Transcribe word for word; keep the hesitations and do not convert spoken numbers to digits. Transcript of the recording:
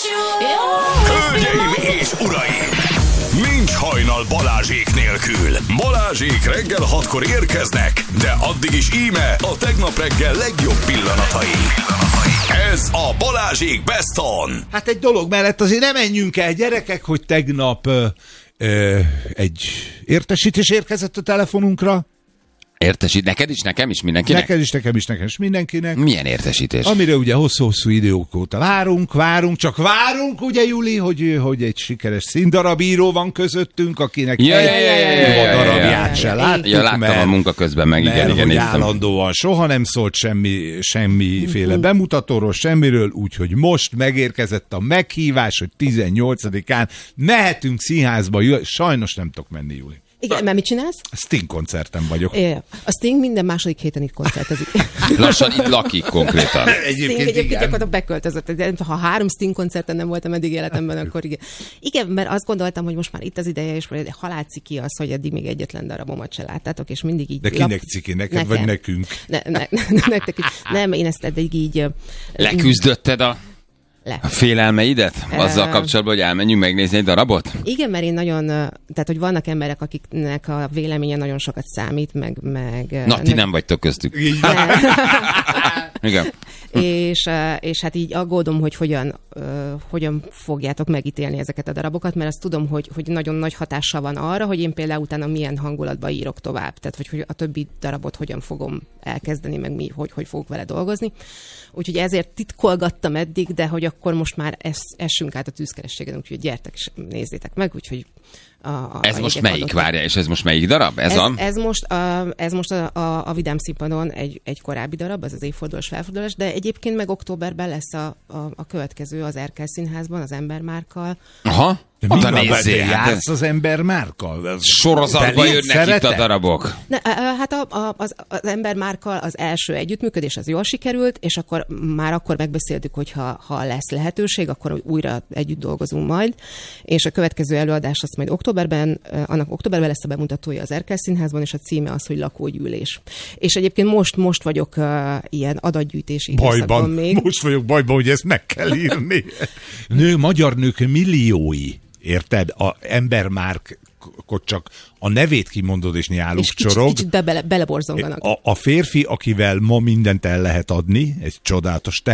Hölgyeim és uraim! Nincs hajnal Balázsék nélkül. Balázsék reggel hatkor érkeznek, de addig is íme a tegnap reggel legjobb pillanatai. Ez a Balázsék Best On. Hát egy dolog mellett azért nem menjünk el, gyerekek, hogy tegnap ö, ö, egy értesítés érkezett a telefonunkra. Értesít, neked is, nekem is, mindenkinek? Neked is, nekem is, nekem is, mindenkinek. Milyen értesítés? Amire ugye hosszú-hosszú idők óta várunk, várunk, csak várunk, ugye Juli, hogy, hogy egy sikeres színdarabíró van közöttünk, akinek ja, egy ja, ja, ja, ja, ja, darabját ja, se ja, láttuk, ja, láttam mert, a munka közben meg, igen, mert, igen, hogy néztem. állandóan soha nem szólt semmi, semmiféle bemutatóról, semmiről, úgyhogy most megérkezett a meghívás, hogy tizennyolcadikán mehetünk színházba, sajnos nem tudok menni, Juli. Igen, mert mit csinálsz? Sting koncerten vagyok. É, a Sting minden második héten itt koncertezik. Lassan itt lakik konkrétan. Egyébként, Sting egyébként gyakorlatilag beköltözött. De ha három Sting koncerten nem voltam eddig életemben, akkor igen. Igen, mert azt gondoltam, hogy most már itt az ideje, és halálciki az, hogy eddig még egyetlen darabomat se láttátok, és mindig így... De kinek lap... ciki? Neked nekem. Vagy nekünk? Ne, ne, ne, nektek is. Nem, én ezt eddig így... Leküzdötted a... Le. A félelmeidet? Azzal kapcsolatban, hogy elmenjünk megnézni egy darabot? Igen, mert én nagyon, tehát hogy vannak emberek, akiknek a véleménye nagyon sokat számít, meg... meg Na, ti nem vagytok köztük. Igen. És, és hát így aggódom, hogy hogyan, uh, hogyan fogjátok megítélni ezeket a darabokat, mert azt tudom, hogy, hogy nagyon nagy hatással van arra, hogy én például utána milyen hangulatba írok tovább. Tehát, hogy, hogy a többi darabot hogyan fogom elkezdeni, meg mi, hogy, hogy fogok vele dolgozni. Úgyhogy ezért titkolgattam eddig, de hogy akkor most már essünk át a tűzkerességen, úgyhogy gyertek és nézzétek meg, úgyhogy A, a, ez most melyik, várja, és ez most melyik darab? Ez, ez, a... ez most, a, ez most a, a, a Vidám Színpadon egy, egy korábbi darab, az az évfordulós felfordulás, de egyébként meg októberben lesz a, a, a következő az Erkel Színházban, az Embermárkkal. Aha. De mi van, jársz az Embermárkkal? Sorozatban jönnek szeretet? Itt a darabok. Ne, hát a, a, az, az Embermárkkal az első együttműködés az jól sikerült, és akkor már akkor megbeszéltük, hogy ha, ha lesz lehetőség, akkor újra együtt dolgozunk majd, és a következő előadás azt majd októberben, annak októberben lesz a bemutatója az Erkel Színházban, és a címe az, hogy Lakógyűlés. És egyébként most, most vagyok uh, ilyen adatgyűjtési bajban még. Most vagyok bajban, hogy ezt meg kell írni. Nő, magyar nők milliói. Érted? A Embermárkot csak a nevét kimondod, és nyáluk és kicsit, csorog. Kicsit be bele, beleborzonganak. A, a férfi, akivel ma mindent el lehet adni, egy csodálatos